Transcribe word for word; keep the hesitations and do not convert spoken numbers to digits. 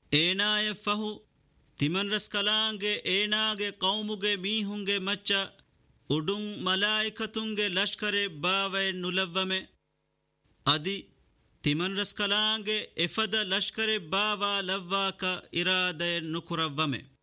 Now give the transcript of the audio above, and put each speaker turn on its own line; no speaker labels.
ಏನಾಯ ಫಹು ತಿಮನ್ ರಸ್ ಕಲಾಂಗೆ ಏನಾಗೆ ಕೌಮುಗೆ ಮೀಹುಂಗೆ ಮಚ್ಚ ಉಡುಂ ಮಲಾಯಿಕತುಂಗೆ ಲಷ್ಕರೆ ಬಾವೆ ನುಲವ್ವಮೆ ಅದಿ ತಿಮನ್ ರಸ್ ಕಲಾಂಗೆ ಎಫದ ಲಷ್ಕರೆ ಬಾವಾ ಲವ್ವಾಕ ಇರಾದೆ ನುಕುರವ್ವಮೆ